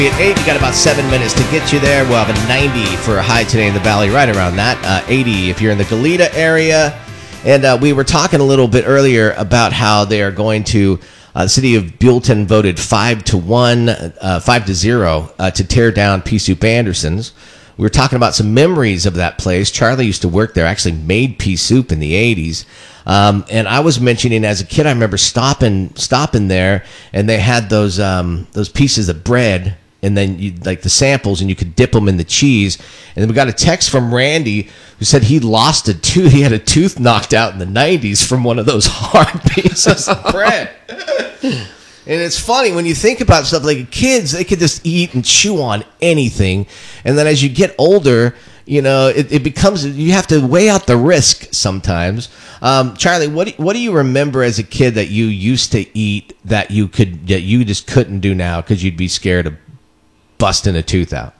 At 8, you got about 7 minutes to get you there. We'll have a 90 for a high today in the valley, right around that. 80 if you're in the Goleta area. And we were talking a little bit earlier about how they are going to, the city of Buellton voted 5-0 to tear down Pea Soup Anderson's. We were talking about some memories of that place. Charlie used to work there, actually made pea soup in the 80s. And I was mentioning as a kid, I remember stopping there, and they had those pieces of bread, and then you like the samples, and you could dip them in the cheese. And then we got a text from Randy who said he lost a tooth. He had a tooth knocked out in the 90s from one of those hard pieces of bread. And it's funny when you think about stuff like kids, they could just eat and chew on anything. And then as you get older, you know, it becomes, you have to weigh out the risk sometimes. Charlie, what do you remember as a kid that you used to eat that you just couldn't do now because you'd be scared of busting a tooth out?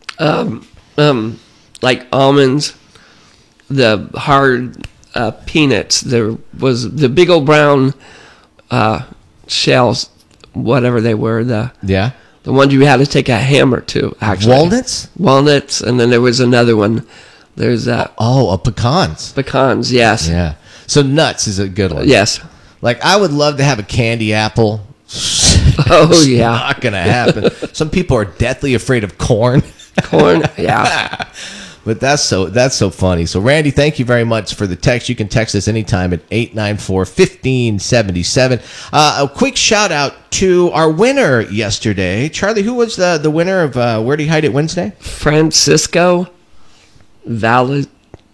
Like almonds, the hard peanuts. There was the big old brown shells, whatever they were. The ones you had to take a hammer to. Actually, walnuts, and then there was another one. There's pecans. Pecans, yes. Yeah. So nuts is a good one. Yes. Like I would love to have a candy apple. Oh yeah, not gonna happen. Some people are deathly afraid of corn. Corn, yeah. But that's so funny. So Randy, thank you very much for the text. You can text us anytime at 894-1577. A quick shout out to our winner yesterday, Charlie. Who was the winner of Where Do You Hide It Wednesday? Francisco Velasquez.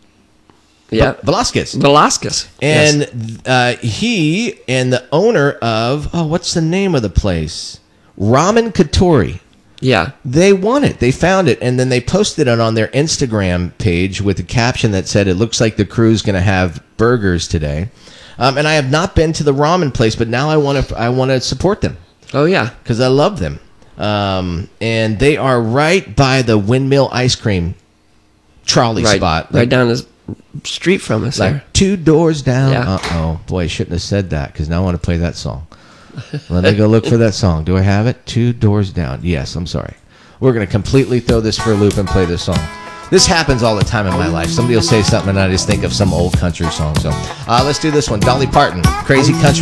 And he and the owner of, what's the name of the place? Ramen Katori. Yeah. They won it. They found it, and then they posted it on their Instagram page with a caption that said, "It looks like the crew's going to have burgers today." And I have not been to the ramen place, but now I want to support them. Oh, yeah. Because I love them. And they are right by the Windmill Ice Cream trolley spot. Right down the street from us there. Like 2 doors down. Yeah. Uh-oh. Boy, I shouldn't have said that because now I want to play that song. Let me go look for that song. Do I have it? 2 doors down. Yes, I'm sorry. We're going to completely throw this for a loop and play this song. This happens all the time in my life. Somebody will say something and I just think of some old country song. So let's do this one. Dolly Parton, Crazy Country.